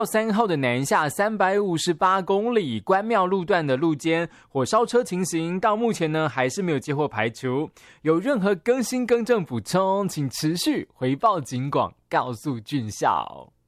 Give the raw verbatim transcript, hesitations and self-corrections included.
三号的南下三百五十八公里关庙路段的路肩火烧车情形，到目前呢还是没有接获排除。有任何更新更正补充，请持续回报警广，告诉俊孝。